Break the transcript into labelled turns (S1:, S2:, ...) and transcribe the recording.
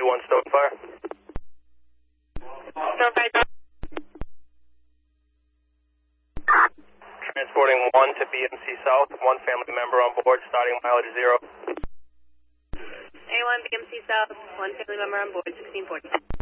S1: A1 Stonefire.
S2: Stonefire.
S1: Transporting 1 to BMC South, 1 family member on board, starting mileage 0.
S2: A1 BMC South, 1 family member on board, 1640.